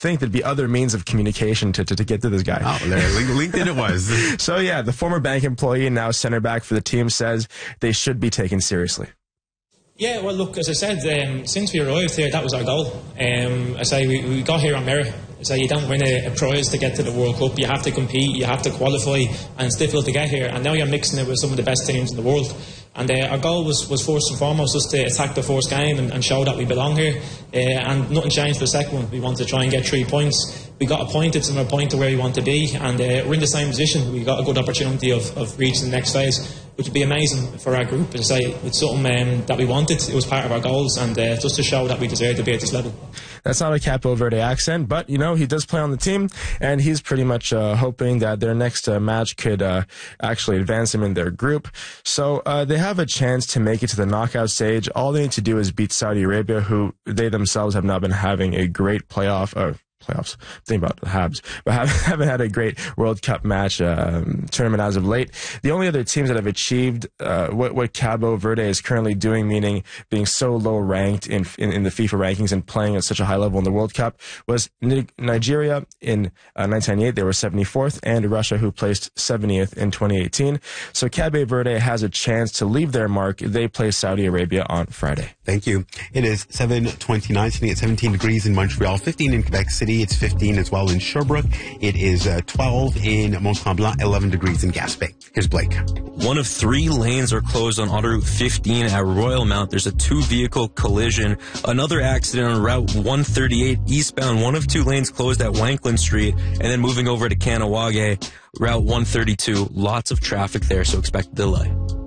think there'd be other means of communication to get to this guy. Oh, LinkedIn it was. So yeah, the former bank employee and now center back for the team says they should be taken seriously. Yeah, well, look, as I said, since we arrived here, that was our goal. I say we got here on merit. I say you don't win a prize to get to the World Cup. You have to compete, you have to qualify, and it's difficult to get here. And now you're mixing it with some of the best teams in the world. And our goal was first and foremost just to attack the first game and show that we belong here. And nothing changed for the second one. We wanted to try and get 3 points. We got a point. It's another point to where we want to be. And we're in the same position. We got a good opportunity of reaching the next phase, which would be amazing for our group. As I say, it's something that we wanted. It was part of our goals, and just to show that we deserve to be at this level. That's not a Capo Verde accent, but, you know, he does play on the team, and he's pretty much hoping that their next match could actually advance him in their group. So they have a chance to make it to the knockout stage. All they need to do is beat Saudi Arabia, who they themselves have not been having a great playoffs. Think about the Habs, but haven't had a great World Cup match tournament as of late. The only other teams that have achieved what Cabo Verde is currently doing, meaning being so low ranked in the FIFA rankings and playing at such a high level in the World Cup, was Nigeria in 1998. They were 74th, and Russia, who placed 70th in 2018. So Cabo Verde has a chance to leave their mark. They play Saudi Arabia on Friday. Thank you. It is 7:29, sitting at 17 degrees in Montreal, 15 in Quebec City. It's 15 as well in Sherbrooke. It is 12 in Mont-Tremblant, 11 degrees in Gaspé. Here's Blake. One of 3 lanes are closed on Autoroute 15 at Royal Mount. There's a 2-vehicle collision. Another accident on Route 138 eastbound. One of 2 lanes closed at Wanklyn Street. And then moving over to Kanawage, Route 132. Lots of traffic there, so expect a delay.